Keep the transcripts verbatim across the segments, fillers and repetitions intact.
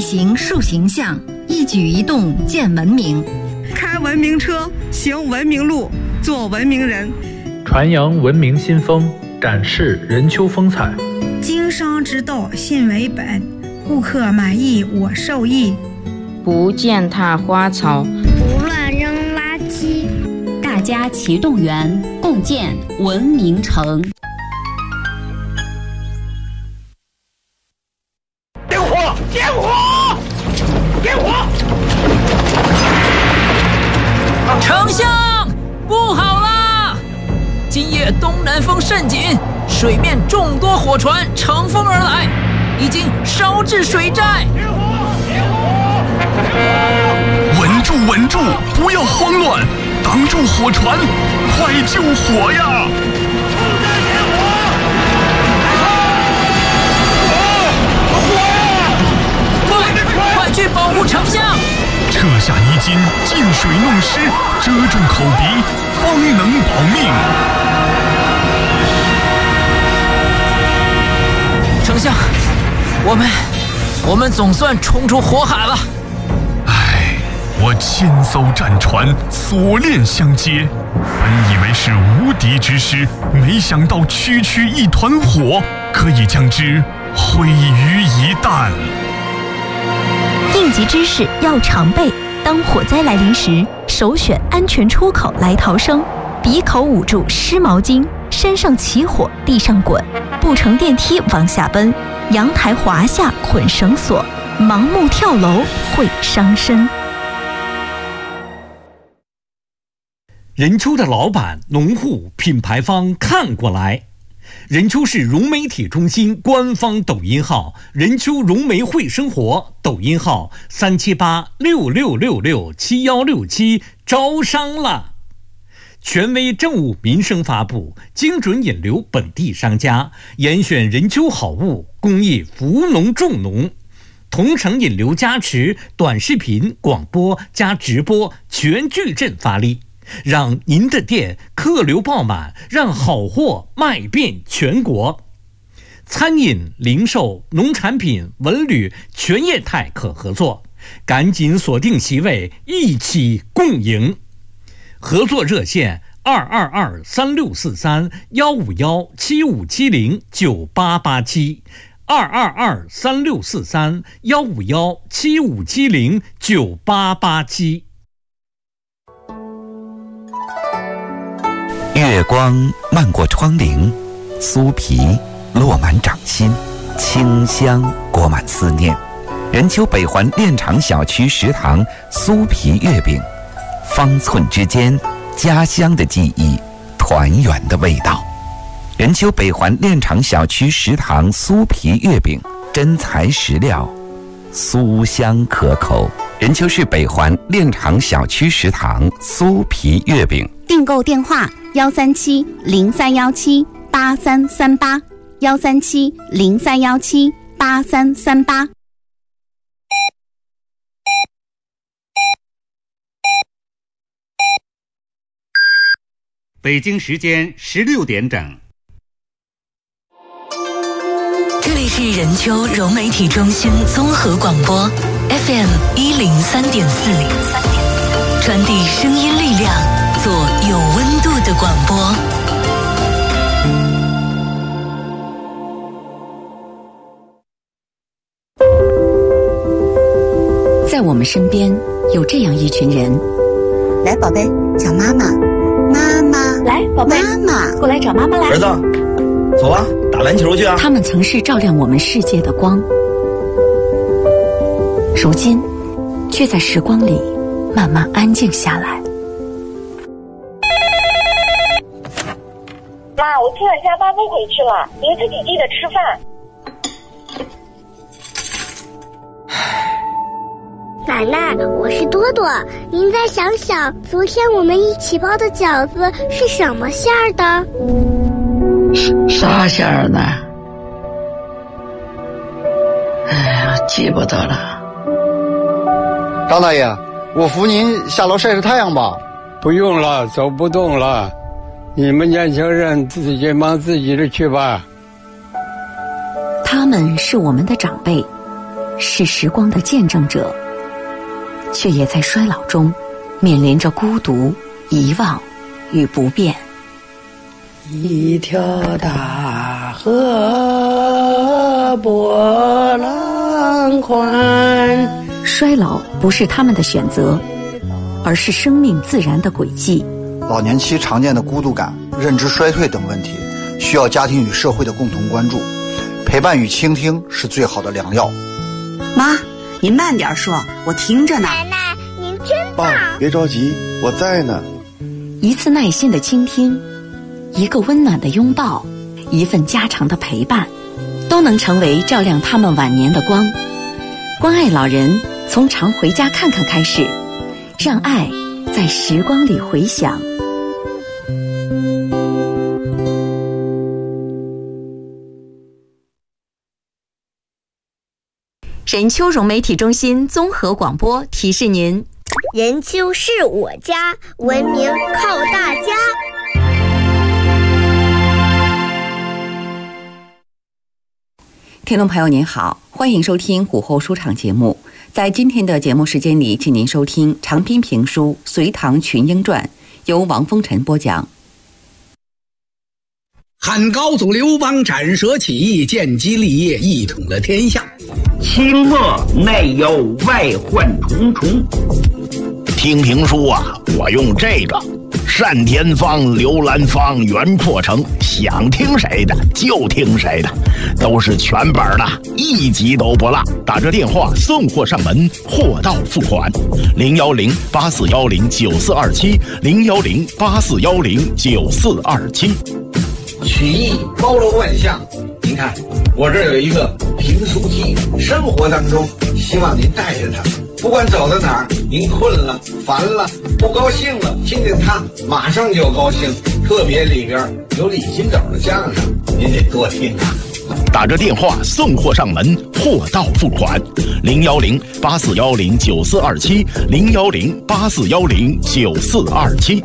行树形象，一举一动见文明。 开文明车，行文明路，做文明人。 传扬文明新风，展示任丘风采。 经商之道，信为本，顾客满意我受益。 不践踏花草， 不乱扔垃圾。 大家齐动员，共建文明城。 点火！点火！点火！ 丞相，不好啦！今夜东南风甚紧，水面众多火船乘风而来，已经烧至水寨。 稳住，稳住，不要慌乱，挡住火船，快救火呀！ 快，快去保护丞相！ 撤下衣襟，进水弄湿，遮住口鼻，方能保命。 丞相，我们我们总算冲出火海了。 唉，我千艘战船锁链相接，本以为是无敌之师，没想到区区一团火可以将之毁于一旦。 应急知识要常备，当火灾来临时，首选安全出口来逃生。鼻口捂住湿毛巾，身上起火地上滚，不乘电梯往下奔，阳台滑下捆绳索，盲目跳楼会伤身。 任丘的老板、农户、品牌方看过来。任丘市融媒体中心官方抖音号任丘融媒会生活，抖音号三七八六六六六七幺六七，招商了。权威政务民生发布，精准引流本地商家，严选任丘好物，公益扶农助农，同城引流加持，短视频、广播加直播全矩阵发力，让您的店客流爆满，让好货卖遍全国。餐饮、零售、农产品、文旅全业态可合作，赶紧锁定席位，一起共赢。合作热线二二二三六四三幺五幺七五七零九八八七，二二二三六四三幺五幺七五七零九八八七。 月光漫过窗棂，酥皮落满掌心，清香裹满思念。任丘北环炼厂小区食堂酥皮月饼，方寸之间，家乡的记忆，团圆的味道。任丘北环炼厂小区食堂酥皮月饼，真材实料，酥香可口。任丘市北环炼厂小区食堂酥皮月饼， 订购电话幺三七零三幺七八三三八，幺三七零三幺七八三三八。 北京时间十六点整。 这里是任丘融媒体中心综合广播 F M 一零三点四，传递声音力量，做有温度的广播。 在我们身边有这样一群人， 来，宝贝，叫妈妈。妈妈， 来，宝贝， 妈妈， 过来找妈妈来。 儿子，走啊，打篮球去啊！ 他们曾是照亮我们世界的光，如今却在时光里慢慢安静下来。 妈，我突然加班不回去了，您自己记得吃饭。 奶奶，我是多多，您再想想，昨天我们一起包的饺子是什么馅儿的？ 啥馅儿呢？哎呀，记不得了。 张大爷，我扶您下楼晒晒太阳吧。 不用了，走不动了，你们年轻人自己忙自己的去吧。 他们是我们的长辈， 是时光的见证者，却也在衰老中面临着孤独、遗忘与不变。 一条大河波浪宽。 衰老不是他们的选择，而是生命自然的轨迹。 老年期常见的孤独感、认知衰退等问题，需要家庭与社会的共同关注。陪伴与倾听是最好的良药。 妈，您慢点说，我听着呢。 奶奶，您真棒！ 爸，别着急，我在呢。 一次耐心的倾听，一个温暖的拥抱，一份家常的陪伴，都能成为照亮他们晚年的光。关爱老人，从常回家看看开始，让爱在时光里回响。 任丘融媒体中心综合广播提示您： 任丘是我家，文明靠大家。 听众朋友您好，欢迎收听午后书场节目。在今天的节目时间里，请您收听长篇评书《隋唐群英传》，由王风尘播讲。 汉高祖刘邦斩蛇起义，建基立业，一统了天下。 清末内忧外患重重。听评书啊，我用这个单田芳、刘兰芳、袁阔成，想听谁的就听谁的，都是全本的，一集都不落。打着电话送货上门，货到付款。零幺零八四幺零九四二七，零幺零八四幺零九四二七。 曲艺包罗万象，您看我这儿有一个评书机，生活当中希望您带着它，不管走到哪儿，您困了、烦了、不高兴了，听见它马上就高兴。特别里边有李金斗的相声，您得多听啊。 打着电话送货上门，货到付款。零幺零八四幺零九四二七，零幺零八四幺零九四二七。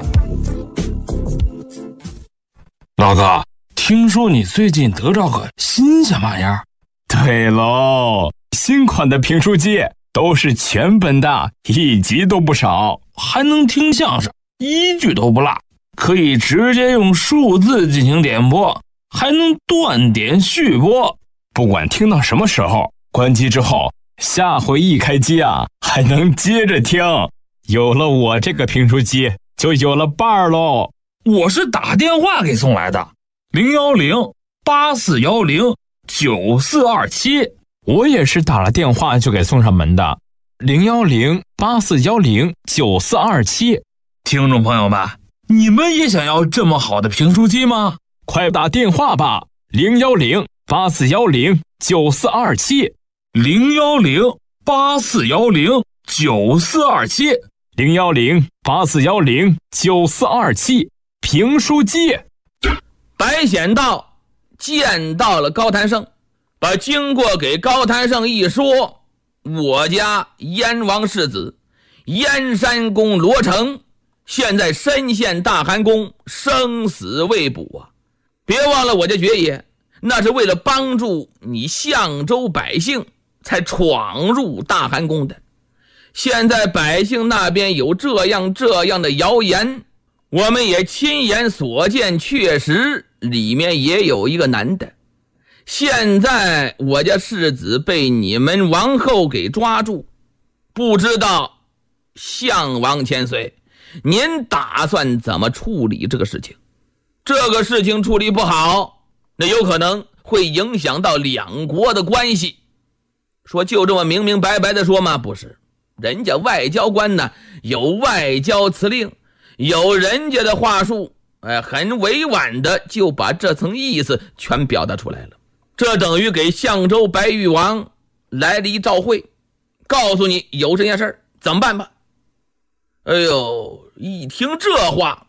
老哥，听说你最近得着个新鲜玩意儿？ 对喽，新款的评书机都是全本的，一集都不少， 还能听相声，一句都不落，可以直接用数字进行点播，还能断点续播。 不管听到什么时候，关机之后，下回一开机啊，还能接着听。有了我这个评书机，就有了伴儿喽。 我是打电话给送来的，零幺零八四幺零九四二七。 我也是打了电话就给送上门的，零幺零八四幺零九四二七。 听众朋友们，你们也想要这么好的评书机吗？ 快打电话吧，零幺零八四幺零九四二七， 零幺零八四幺零九四二七， 零幺零八四幺零九四二七。评书机。 白显道见到了高谭胜，把经过给高谭胜一说，我家燕王世子燕山公罗成现在身陷大寒宫，生死未卜啊！别忘了我家爵爷那是为了帮助你相州百姓才闯入大寒宫的，现在百姓那边有这样这样的谣言，我们也亲眼所见，确实里面也有一个男的。现在我家世子被你们王后给抓住，不知道相王千岁您打算怎么处理这个事情？这个事情处理不好，那有可能会影响到两国的关系。说就这么明明白白的说吗？不是，人家外交官呢有外交辞令，有人家的话术，哎，很委婉的就把这层意思全表达出来了。这等于给相州白玉王来了一照会，告诉你有这件事儿怎么办吧。哎呦，一听这话，